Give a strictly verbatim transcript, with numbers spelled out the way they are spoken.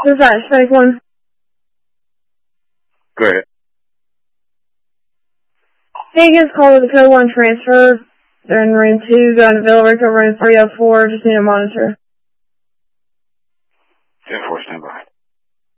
Dispatch, Spec one. Go ahead. Higgins called with a code one transfer. They're in room two, going to Villa Rica, room three oh four. Just need a monitor. ten four, stand by.